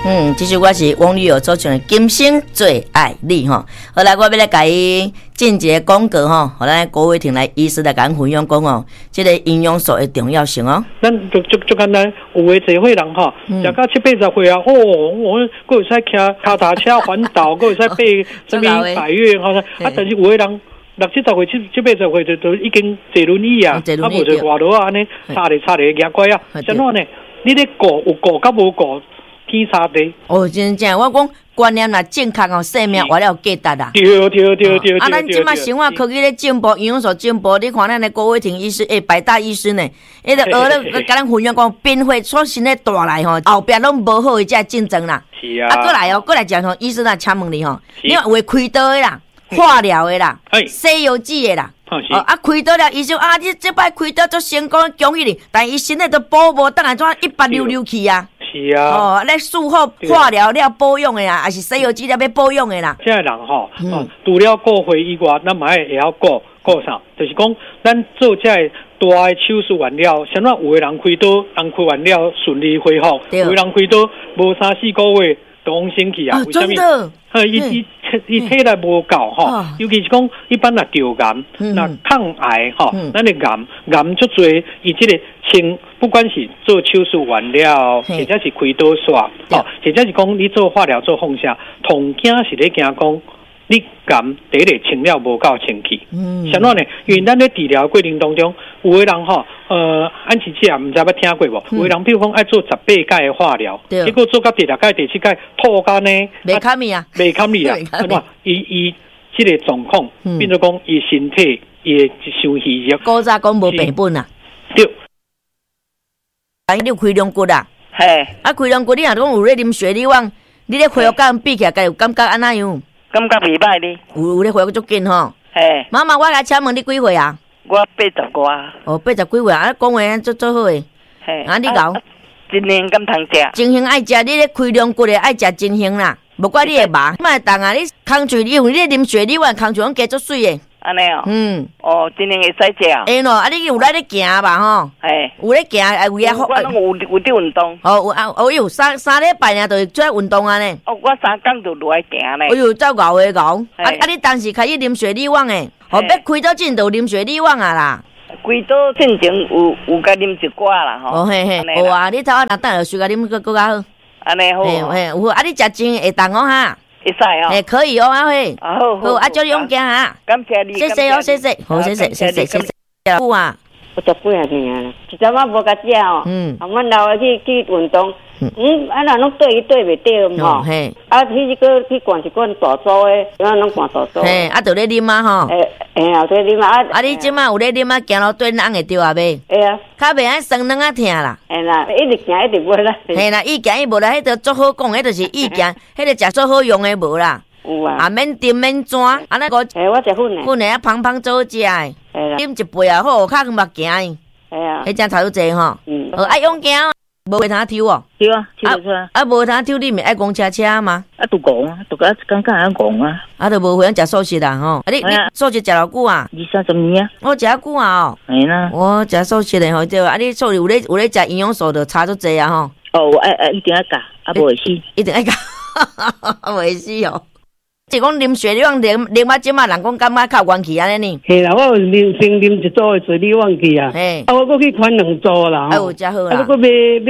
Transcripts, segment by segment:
其实我是王力友做唱的《今生最爱你》吼。后来我要来甲伊进一个广告吼，互咱郭伟霆来医师来甲咱分享讲哦，这个营养素的重要性哦。 咱就简单，有诶侪岁人吼，食到70-80岁啊，我佫会使骑脚踏车环岛，佫会使爬什么百岳吼，但是有诶人。60-70岁、70-80岁就已经坐轮椅啊，无就外落啊，安尼插咧牙怪啊，怎样呢？你咧顾有顾甲无顾，天差地。 哦，真正我讲观念啦，正确哦，生命活了价值啦。 对。 啊，咱即马生活科技咧进步，营养素进步，你看咱的郭伟霆医师，百大医师呢，迄个学咧甲咱分享讲，变化所新的带来吼，后壁拢无好的这竞争啦。 是啊。 过来讲吼，医师咱请问你吼，你话开刀的啦。化疗的啦，西药剂的啦，开刀了，医生啊，你这摆开刀做成功，恭喜你！但伊身体都保无，当然怎160去啊？ 是啊。 咧术后化疗了保养的啦，还是西药剂了要保养的啦？ 现在人吼，除了顾回以外，咱嘛也要顾啥？就是讲，咱做这大的手术完了，像有的人开刀，人开完了顺利恢复；有的人开刀无3-4个月都往生去啊。 真的。 伊体力无够吼，尤其是讲一般若着癌，那抗癌吼，咱的癌足多，伊即个不管是做手术完了，或者是开刀煞，或者是讲你做化疗做放射，同惊是咧惊讲你癌第一个清了无够清气。像怎呢？因为咱咧治疗过程当中，有的人吼，安琪姐唔知捌听过无？有的人比如讲爱做18届的化疗，结果做到第6届、第7届吐干呢， 袂堪咪啊， 伊即个状况，变做讲伊身体伊会伤虚弱。 古早讲无病本啊， 对。 你有开两骨啦， 嘿， 开两骨你若讲有咧啉血你往，你咧恢复甲比起来，有感觉安那样？ 感觉袂歹哩。有咧恢复足紧吼。 嘿， 妈妈，我来请问你几岁啊？ 我80多。 80几岁啊？讲话做好诶。 嘿， 你讲。 真香敢通食？ 真香爱食，你咧开两骨诶爱食真香啦。无怪你会麻，莫动啊！你空嘴，因为你啉血你碗空嘴拢加足水诶。 安尼哦。真香会使食啊？ 咯，你有来咧行吧吼？ 嘿， 有咧行，有也好。我拢有伫运动。 有3礼拜尔就会出来运动啊呢。 我3工就落来行咧。 走牛的牛。你当时开始啉血你碗诶，要开刀前就啉血你碗啊啦。 开刀进前有甲啉一寡啦吼。 嘿，有啊，你头啊等下就甲啉更较好。 安尼好。 有你食真会动哦哈。 会使哦。 可以哦，嘿。 好， 祝你勇敢哈。 感谢你。 谢谢哦，谢谢。好，谢谢。有啊。 我10几年啦，一阵仔无甲食哦。阮老的去运动，安那拢对袂对吼。 嘿。 迄个去灌一罐大组的，安拢灌大组。 嘿，就咧啉啊吼。 对啉啊。 你即摆有咧啉啊，行路对人会对啊袂？ 会啊。 较袂爱酸软啊疼啦。 嘿啦，一直行一直无啦。 嘿啦，伊行伊无啦，迄个足好讲，迄就是伊行，迄个食足好用的无啦。 有啊。 免甜免泉，安尼个。 我食粉的。 粉的芳芳做食的。啉一杯啊，好较目行。迄真头济吼。爱勇行，无会通抽哦。 对啊，抽出来。 无通抽，你咪爱讲车吗？ 都讲啊，都感觉爱讲啊。 都无会晓食素食啦吼。你素食食偌久啊 ？20-30年啊。 我食久啊哦。 系啦。 我食素食的吼，对啊。你素有咧食营养素，就差足济啊吼。 我一定要教，无会死。 一定要教，袂死哦。是讲啉血你往啉啊，即马人讲感觉较元气安尼呢？ 嘿啦，我有啉一组的水你往去啊。嘿，我搁去款2组啦。 有真好啦。 我搁买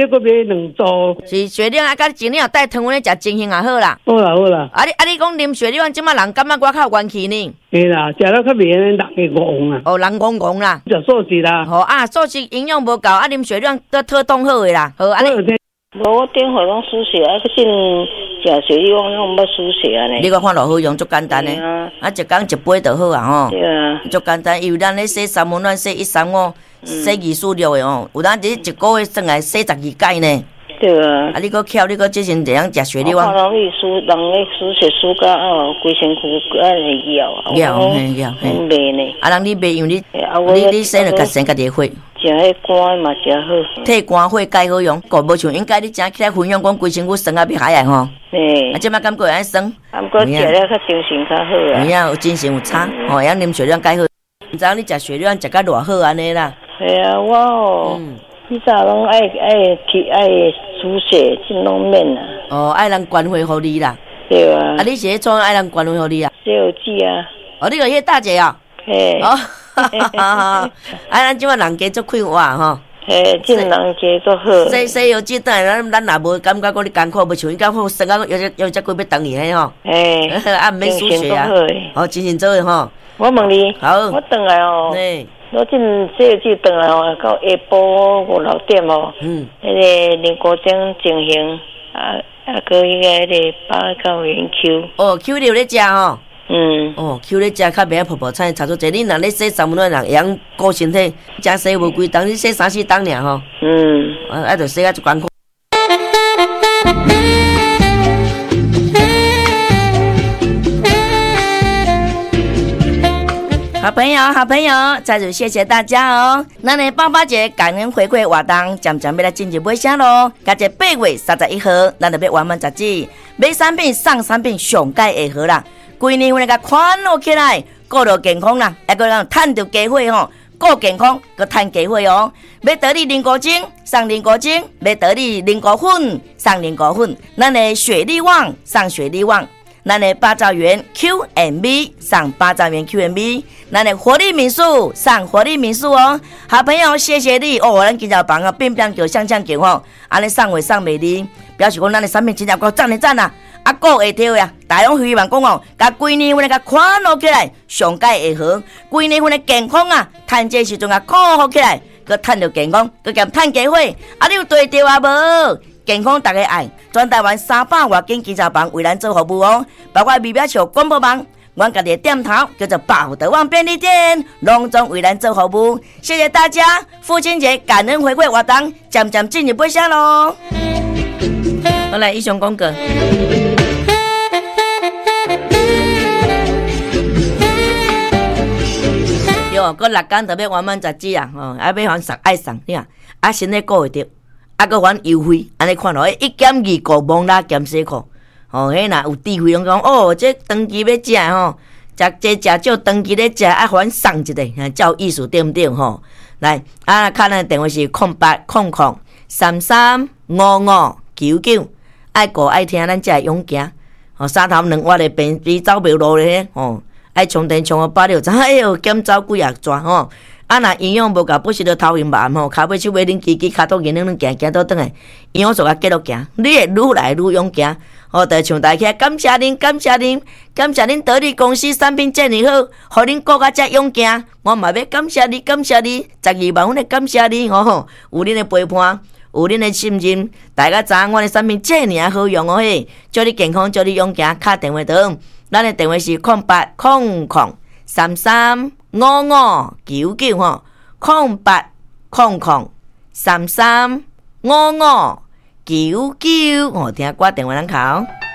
2组。 是血量甲前日带糖咧食真香也好啦。 好啦。 你讲啉血你往即马人感觉我较元气呢？ 嘿啦，食了较袂人会戆啊。 人戆啦。 食素食啦。 素食营养无够，啉血量都特冻好诶啦。好，安尼。 我顶回拢输血，去进食血我拢要输血啊咧。 你个看落好用，足简单诶。一工1杯就好啊吼。 对啊。 足简单，因为咱咧洗三温暖、洗135、洗24诶吼，有咱一个月算来洗12届呢。 对啊。 你搁巧，你搁之前这样食血你话。 人咧输血输到规身躯会咬啊。 咬嘿。 袂呢。 人你袂，因为你洗了家生家己血。 食迄肝嘛食好， 替肝血钙好用，个无像应该你正起来分享讲规身躯酸啊要海啊吼。即摆感觉会安酸。 过食了较精神较好啊。 有精神有差，会晓啉血量钙好。毋知你食血量食甲偌好安尼啦？ 系啊，我你早拢爱输血，真拢免啊。 哦，爱人关回互你啦。 对啊。 啊，你是创爱人关回互你啊？ 西游记啊。 哦，你个迄大姐啊？ 嘿。 哦，啊，咱即摆人家足快活吼。 嘿，这人家足好。 西游记等咱若无感觉讲你艰苦，要像伊讲好生啊，有只几要等伊嘿吼。 嘿。 啊，毋免输血啊。哦，真心做诶吼。 我问你， 好， 我转来哦。我进西游记转来哦，到下晡5、6点哦。迄个林国忠情形搁迄个迄个八角园 Q。 哦 ，Q 你有咧食吼？ 哦 ，Q 咧食较袂泡泡菜，差出济。你若咧洗3分钟人养顾身体，食洗无几档，你洗3、4档尔吼。啊，着洗啊，一艰苦。好朋友，再次谢谢大家哦。咱的爸爸节感恩回馈活动，渐渐要来进入尾声咯。加在8月31号，咱就要完满截止，买产品送产品上盖会好啦。规年份个款落起来，顾到健康啦，还个让赚到机会吼，顾健康个赚机会哦。要得你灵果精，送灵果精；要得你灵果粉，送灵果粉。咱的雪力旺，送雪力旺。咱的8兆元 QMB 上8兆元 QMB， 咱的活力民宿上活力民宿哦，好朋友谢谢你哦，咱今朝房啊变叫向叫吼，安尼送话送袂离，表示讲咱的产品真正够赞的赞啊，啊个会跳呀，大勇希望讲哦，甲规年份个款落起来，上界会好，规年份的健康啊，趁这时阵啊靠好起来，佮趁到健康，佮兼趁机会，啊你有对着啊无？健康大家爱，全台湾300多间健身房为咱做服务哦，包括美表桥广播网，阮家己的店头叫做宝德旺便利店，隆重为咱做服务。谢谢大家，父亲节感恩回馈活动渐渐进入尾声咯。好来，以上广告。哟，搁6天特别完满截止啊！哦，要还送爱送，你看，啊，身体顾会着。啊，搁还优惠，安尼看落，1减2个蒙拉减西裤，哦，迄若有智慧，讲哦，这长期要食吼，食这食少长期咧食，啊，还送一个，叫意思对不对吼？来，啊，看咱电话是0800335599，爱顾爱听，咱才会勇行，哦，3头2瓦的便比走袂路咧，哦，爱充电充到86，哎哟，减走几啊转吼。啊，若营养无够，不是着头晕慢吼，骹尾手尾恁叽叽，骹肚硬硬行倒转来，营养素甲继续行，你会愈来愈勇行。好，就像大家感谢恁，感谢恁，感谢恁得力公司产品这么好，互恁顾甲遮勇行。我嘛要感谢你，感谢你，12万分的感谢你吼，有恁的陪伴，有恁的信任，大家知影我的产品这么好用哦嘿，祝你健康，祝你勇行。敲电话倒，咱的电话是0800335599吼，0800335599，哦，听挂电话人口。